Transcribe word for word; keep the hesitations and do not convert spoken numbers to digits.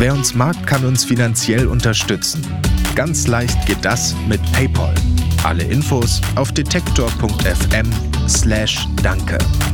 Wer uns mag, kann uns finanziell unterstützen. Ganz leicht geht das mit PayPal. Alle Infos auf detektor punkt f m slash danke.